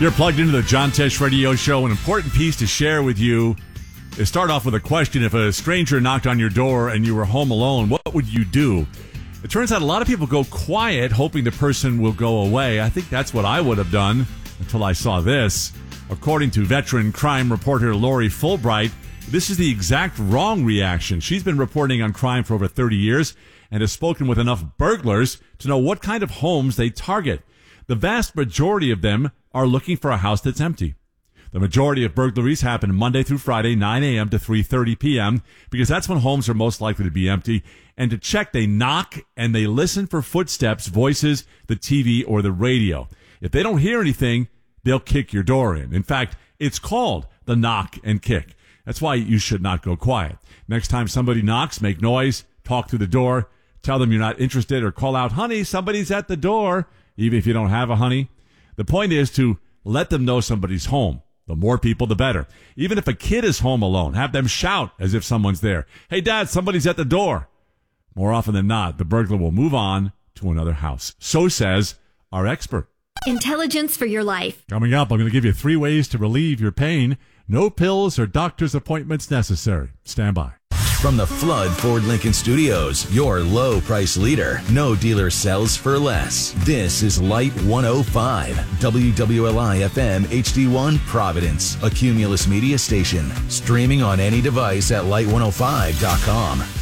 You're plugged into the John Tesh Radio Show. An important piece to share with you is start off with a question. If a stranger knocked on your door and you were home alone, what would you do? It turns out a lot of people go quiet, hoping the person will go away. I think that's what I would have done until I saw this. According to veteran crime reporter Lori Fulbright, this is the exact wrong reaction. She's been reporting on crime for over 30 years and has spoken with enough burglars to know what kind of homes they target. The vast majority of them are looking for a house that's empty. The majority of burglaries happen Monday through Friday, 9 a.m. to 3:30 p.m., because that's when homes are most likely to be empty. And to check, they knock and they listen for footsteps, voices, the TV, or the radio. If they don't hear anything, they'll kick your door in. In fact, it's called the knock and kick. That's why you should not go quiet. Next time somebody knocks, make noise, talk through the door, tell them you're not interested, or call out, "Honey, somebody's at the door," even if you don't have a honey. The point is to let them know somebody's home. The more people, the better. Even if a kid is home alone, have them shout as if someone's there. "Hey, Dad, somebody's at the door." More often than not, the burglar will move on to another house. So says our expert. Intelligence for your life. Coming up, I'm going to give you 3 ways to relieve your pain. No pills or doctor's appointments necessary. Stand by. From the Flood Ford Lincoln Studios, your low price leader. No dealer sells for less. This is Light 105, WWLI FM HD1 Providence, a Cumulus Media station. Streaming on any device at light105.com.